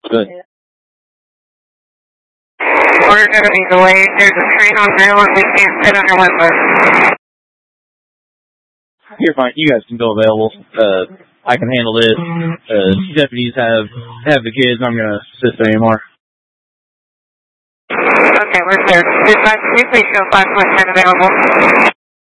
Good. We're going to be delayed. There's a train on rail and we can't sit on our wet bus. You're fine. You guys can go available. I can handle this. Deputies have the kids. I'm going to assist the AMR. Okay, we're there. Please show 5.10 available.